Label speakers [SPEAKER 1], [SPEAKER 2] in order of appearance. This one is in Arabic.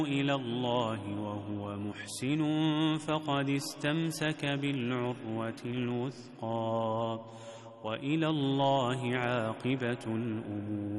[SPEAKER 1] إلى الله وهو محسن فقد استمسك بالعروة الوثقى وإلى الله عاقبة الأمور.